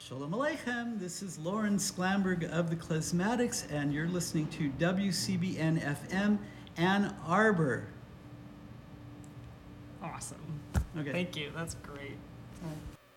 Shalom Aleichem. This is Lauren Sklamberg of the Klezmatics, and you're listening to WCBN FM Ann Arbor. Awesome. Okay. Thank you. That's great.